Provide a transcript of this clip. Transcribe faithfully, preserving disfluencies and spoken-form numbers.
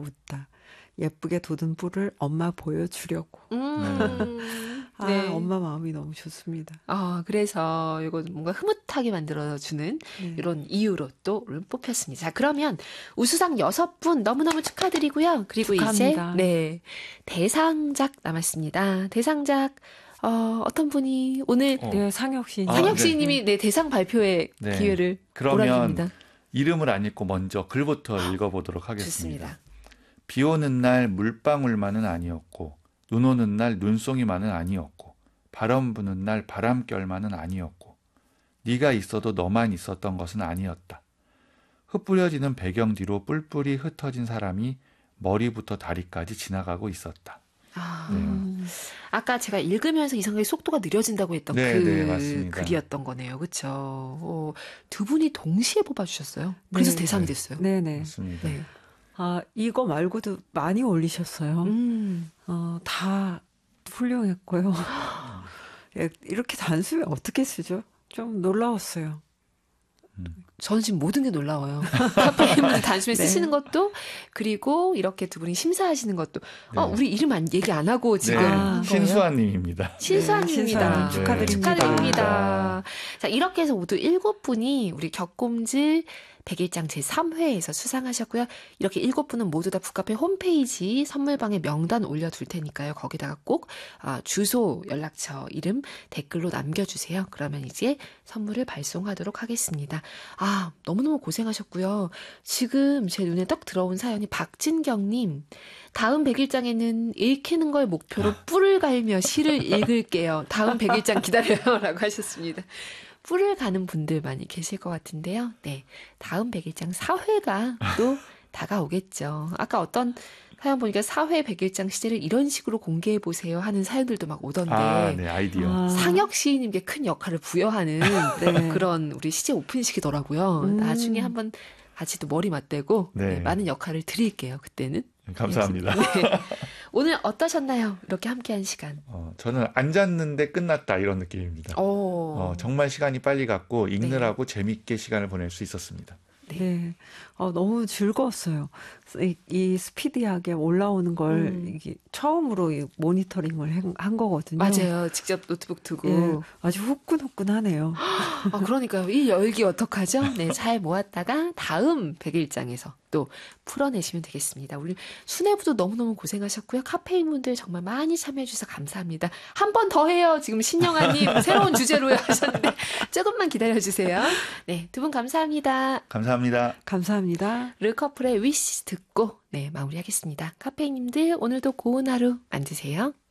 웃다. 예쁘게 돋은 뿔을 엄마 보여주려고. 음. 아, 네. 엄마 마음이 너무 좋습니다. 아, 그래서 이거 뭔가 흐뭇하게 만들어주는 네. 이런 이유로 또 뽑혔습니다. 자, 그러면 우수상 여섯 분 너무너무 축하드리고요. 그리고 축하합니다. 이제, 네, 대상작 남았습니다. 대상작, 어, 어떤 분이 오늘 어. 네, 상혁 씨. 아, 상혁 네. 씨님이 네, 대상 발표의 네. 기회를 그러면 몰아줍니다. 이름을 안 읽고 먼저 글부터 읽어보도록 하겠습니다. 좋습니다. 비 오는 날 물방울만은 아니었고 눈 오는 날 눈송이만은 아니었고 바람 부는 날 바람결만은 아니었고 네가 있어도 너만 있었던 것은 아니었다. 흩뿌려지는 배경 뒤로 뿔뿔이 흩어진 사람이 머리부터 다리까지 지나가고 있었다. 아, 네. 아까 제가 읽으면서 이상하게 속도가 느려진다고 했던 네, 그 네, 맞습니다. 글이었던 거네요. 그렇죠? 어, 두 분이 동시에 뽑아주셨어요. 그래서 네. 대상이 네. 됐어요. 네네. 맞습니다. 네. 아, 이거 말고도 많이 올리셨어요. 음. 어, 다 훌륭했고요. 예, 이렇게 단숨에 어떻게 쓰죠? 좀 놀라웠어요. 저는 지금 모든 게 놀라워요. 카페인을 단숨에 네. 쓰시는 것도, 그리고 이렇게 두 분이 심사하시는 것도. 어, 네. 우리 이름 안, 얘기 안 하고 지금 네, 한 거예요? 신수아님입니다. 신수아님입니다. 네, 신수아님 축하드립니다. 축하드립니다. 자, 이렇게 해서 모두 일곱 분이 우리 격공질 백일장 제삼 회에서 수상하셨고요. 이렇게 일곱 분은 모두 다 북카페 홈페이지 선물방에 명단 올려둘 테니까요. 거기다가 꼭 아, 주소, 연락처, 이름 댓글로 남겨주세요. 그러면 이제 선물을 발송하도록 하겠습니다. 아, 너무너무 고생하셨고요. 지금 제 눈에 떡 들어온 사연이 박진경님. 다음 백일장에는 읽히는 걸 목표로 뿔을 갈며 시를 읽을게요. 다음 백일장 기다려요. 라고 하셨습니다. 뿔을 가는 분들 많이 계실 것 같은데요. 네, 다음 백일장 사 회가 또 다가오겠죠. 아까 어떤 사연 보니까 사 회 백일장 시제를 이런 식으로 공개해보세요 하는 사연들도 막 오던데 아, 네, 아이디어. 아. 상혁 시인님께 큰 역할을 부여하는 네. 그런 우리 시제 오픈식이더라고요. 음. 나중에 한번 같이 또 머리 맞대고 네. 네, 많은 역할을 드릴게요. 그때는. 감사합니다. 네. 오늘 어떠셨나요? 이렇게 함께한 시간. 어, 저는 앉았는데 끝났다 이런 느낌입니다. 오. 어, 정말 시간이 빨리 갔고 읽느라고 재밌게 시간을 보낼 수 있었습니다. 네. 네. 어, 너무 즐거웠어요. 이, 이 스피디하게 올라오는 걸 음. 이게 처음으로 이 모니터링을 한, 한 거거든요. 맞아요. 직접 노트북 두고. 예, 아주 후끈후끈하네요. 아, 그러니까요. 이 열기 어떡하죠? 네, 잘 모았다가 다음 백일장에서 또 풀어내시면 되겠습니다. 우리 수뇌부도 너무너무 고생하셨고요. 카페인 분들 정말 많이 참여해주셔서 감사합니다. 한 번 더 해요. 지금 신영아님 새로운 주제로 하셨는데 조금만 기다려주세요. 네, 두 분 감사합니다. 감사합니다. 감사합니다. 르커플의 위시 듣고 네 마무리하겠습니다. 카페인님들 오늘도 고운 하루 만드세요.